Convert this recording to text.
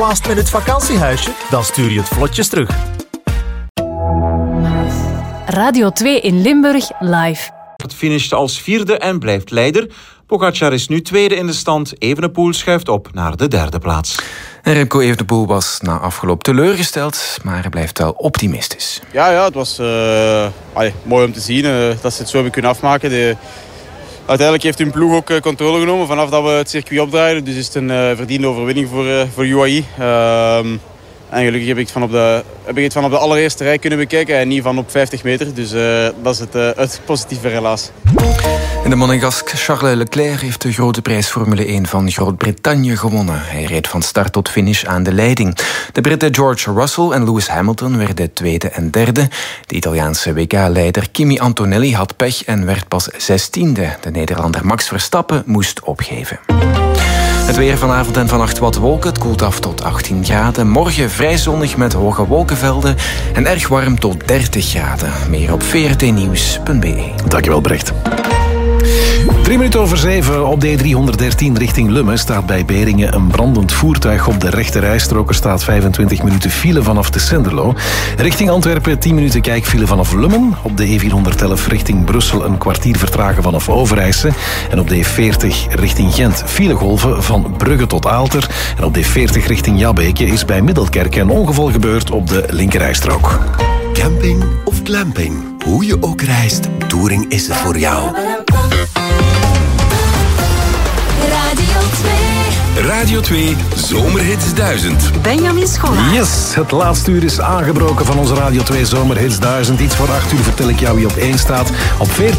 last minute vakantiehuisje? Dan stuur je het vlotjes terug. Radio 2 in Limburg live. Het finishte als vierde en blijft leider. Pogačar is nu tweede in de stand. Evenepoel schuift op naar de derde plaats. En Remco Evenepoel was na afgeloop teleurgesteld, maar hij blijft wel optimistisch. Ja, het was mooi om te zien dat ze het zo hebben kunnen afmaken. Uiteindelijk heeft hun ploeg ook controle genomen vanaf dat we het circuit opdraaiden. Dus is het een verdiende overwinning voor UAE. En gelukkig heb ik het van op de allereerste rij kunnen bekijken en niet van op 50 meter. Dus dat is het positieve helaas. En de Monegask Charles Leclerc heeft de grote prijs Formule 1 van Groot-Brittannië gewonnen. Hij reed van start tot finish aan de leiding. De Britten George Russell en Lewis Hamilton werden tweede en derde. De Italiaanse WK-leider Kimi Antonelli had pech en werd pas 16e. De Nederlander Max Verstappen moest opgeven. Het weer vanavond en vannacht wat wolken. Het koelt af tot 18 graden. Morgen vrij zonnig met hoge wolkenvelden. En erg warm tot 30 graden. Meer op vrtnieuws.be. Dankjewel, Brecht. 7:03 op de E313 richting Lummen staat bij Beringen een brandend voertuig op de rechterrijstrook. Er staat 25 minuten file vanaf de Senderlo. Richting Antwerpen 10 minuten kijkfile vanaf Lummen. Op de E411 richting Brussel een kwartier vertragen vanaf Overijse. En op de E40 richting Gent filegolven van Brugge tot Aalter. En op de E40 richting Jabbeke is bij Middelkerk een ongeval gebeurd op de linkerrijstrook. Camping of glamping, hoe je ook reist, Touring is er voor jou. Radio 2 Zomerhits 1000. Benjamin Schollaert. Yes, het laatste uur is aangebroken van onze Radio 2 Zomerhits 1000. Iets voor 8 uur vertel ik jou wie op 1 staat. Op 14